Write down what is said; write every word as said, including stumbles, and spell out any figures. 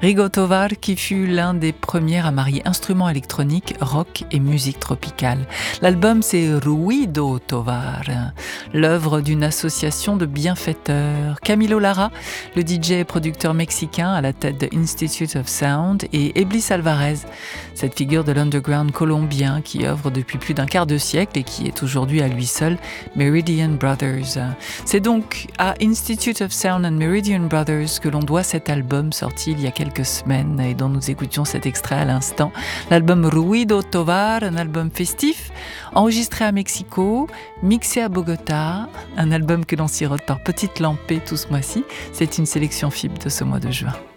Rigo Tovar qui fut l'un des premiers à marier instruments électroniques, rock et musique tropicale. L'album c'est Ruido Tovar, l'œuvre d'une association de bienfaiteurs. Camilo Lara, le D J et producteur mexicain à la tête de Institute of Sound, et Eblis Alvarez, cette figure de l'underground colombien qui œuvre depuis plus d'un quart de siècle et qui est aujourd'hui à lui seul Meridian Brothers. C'est donc à Institute of Sound and Meridian Brothers que l'on doit cet album sorti il y a quelques semaines et dont nous écoutions cet extrait à l'instant. L'album Ruido Tovar, un album festif, enregistré à Mexico, mixé à Bogota, un album que l'on sirote par Petite Lampée tout ce mois-ci. C'est une sélection F I B de ce mois de juin.